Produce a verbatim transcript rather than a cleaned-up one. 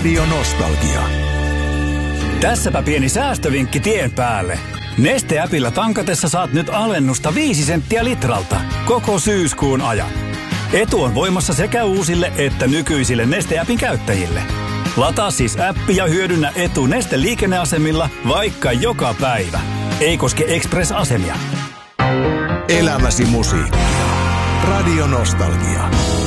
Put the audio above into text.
Radio Nostalgia. Tässäpä pieni säästövinkki tien päälle. Neste-äpillä tankatessa saat nyt alennusta viisi senttiä litralta koko syyskuun ajan. Etu on voimassa sekä uusille että nykyisille Neste-äpin käyttäjille. Lataa siis appi ja hyödynnä etu Neste-liikenneasemilla vaikka joka päivä. Ei koske Express-asemia. Elämäsi musiikkia. Radio Nostalgia.